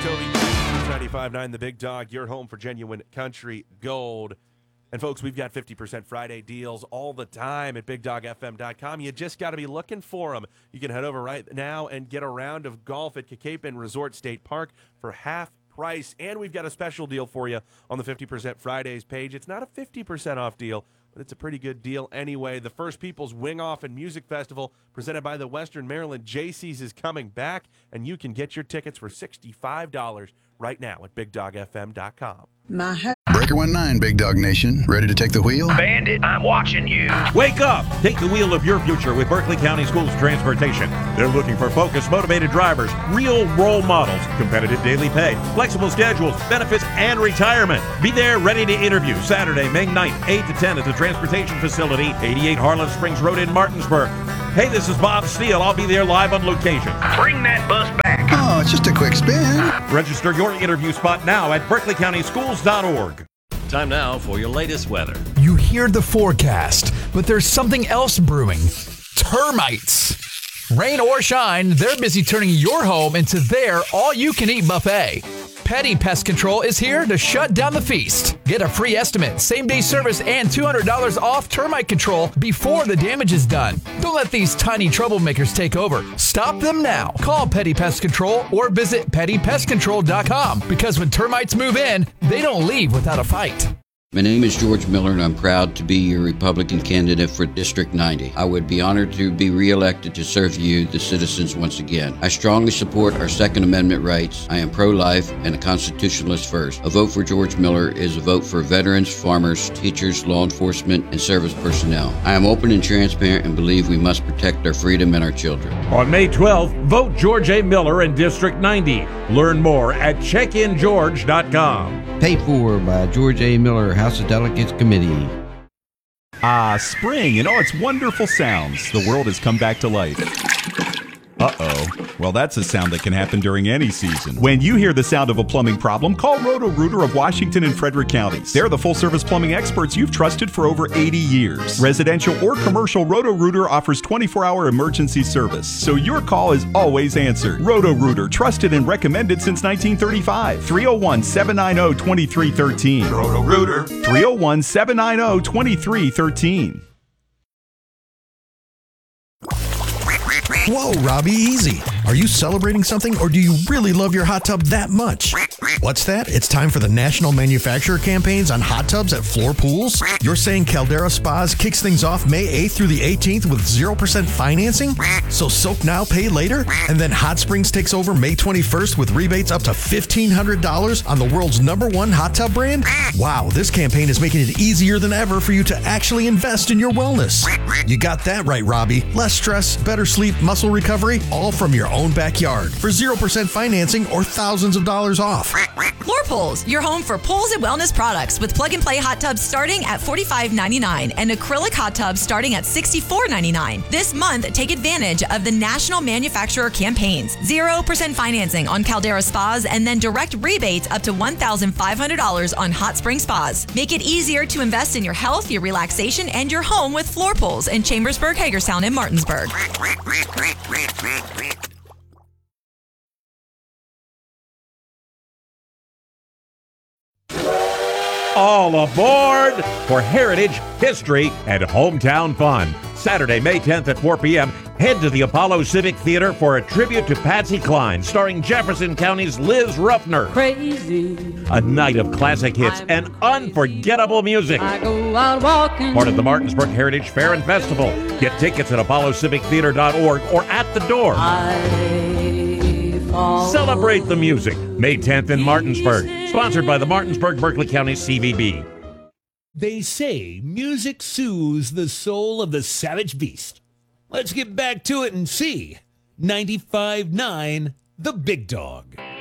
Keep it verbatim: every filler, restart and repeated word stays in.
Toby. ninety-five point nine The Big Dog, your home for genuine country gold. And folks, we've got fifty percent Friday deals all the time at big dog f m dot com. You just got to be looking for them. You can head over right now and get a round of golf at Cacapen Resort State Park for half price. And we've got a special deal for you on the fifty percent Fridays page. It's not a fifty percent off deal, but it's a pretty good deal anyway. The First People's Wing Off and Music Festival presented by the Western Maryland Jaycees is coming back, and you can get your tickets for sixty-five dollars right now at big dog f m dot com. My head. Breaker one nine, Big Dog Nation. Ready to take the wheel? Bandit, I'm watching you. Wake up! Take the wheel of your future with Berkeley County Schools Transportation. They're looking for focused, motivated drivers, real role models, competitive daily pay, flexible schedules, benefits, and retirement. Be there ready to interview Saturday, May ninth, eight to ten at the transportation facility, eighty-eight Harlan Springs Road in Martinsburg. Hey, this is Bob Steele. I'll be there live on location. Bring that bus back. Oh, it's just a quick spin. Register your interview spot now at berkeley county schools dot org. Time now for your latest weather. You hear the forecast, but there's something else brewing. Termites. Rain or shine, they're busy turning your home into their all-you-can-eat buffet. Petty Pest Control is here to shut down the feast. Get a free estimate, same-day service, and two hundred dollars off termite control before the damage is done. Don't let these tiny troublemakers take over. Stop them now. Call Petty Pest Control or visit petty pest control dot com, because when termites move in, they don't leave without a fight. My name is George Miller, and I'm proud to be your Republican candidate for District ninety. I would be honored to be reelected to serve you, the citizens, once again. I strongly support our Second Amendment rights. I am pro-life and a constitutionalist first. A vote for George Miller is a vote for veterans, farmers, teachers, law enforcement, and service personnel. I am open and transparent and believe we must protect our freedom and our children. On May twelfth, vote George A. Miller in District ninety. Learn more at check in george dot com. Paid for by George A. Miller, House of Delegates Committee. Ah, spring and all its wonderful sounds. The world has come back to life. Uh-oh. Well, that's a sound that can happen during any season. When you hear the sound of a plumbing problem, call Roto-Rooter of Washington and Frederick counties. They're the full-service plumbing experts you've trusted for over eighty years. Residential or commercial, Roto-Rooter offers twenty-four hour emergency service, so your call is always answered. Roto-Rooter, trusted and recommended since nineteen thirty-five. three oh one, seven nine oh, two three one three. Roto-Rooter. three oh one, seven nine oh, two three one three. Whoa, Robbie, easy. Are you celebrating something, or do you really love your hot tub that much? What's that? It's time for the National Manufacturer campaigns on hot tubs at Floor Pools? You're saying Caldera Spas kicks things off May eighth through the eighteenth with zero percent financing? So soak now, pay later? And then Hot Springs takes over May twenty-first with rebates up to fifteen hundred dollars on the world's number one hot tub brand? Wow, this campaign is making it easier than ever for you to actually invest in your wellness. You got that right, Robbie. Less stress, better sleep, muscle recovery, all from your own backyard for zero percent financing or thousands of dollars off. Floor Pools, your home for pools and wellness products, with plug-and-play hot tubs starting at forty-five ninety-nine and acrylic hot tubs starting at sixty-four ninety-nine. This month, take advantage of the National Manufacturer campaigns. zero percent financing on Caldera Spas, and then direct rebates up to one thousand five hundred dollars on Hot Spring Spas. Make it easier to invest in your health, your relaxation, and your home with Floor Pools in Chambersburg, Hagerstown, and Martinsburg. All aboard for Heritage, History, and Hometown Fun. Saturday, May tenth at four p.m., head to the Apollo Civic Theater for a tribute to Patsy Cline, starring Jefferson County's Liz Ruffner. Crazy. A night of classic hits and unforgettable music. I go out walking. Part of the Martinsburg Heritage Fair and Festival. Get tickets at apollo civic theater dot org or at the door. Celebrate the music. May tenth in Martinsburg. Sponsored by the Martinsburg Berkeley County C V B. They say music soothes the soul of the savage beast. Let's get back to it and see ninety-five point nine The Big Dog.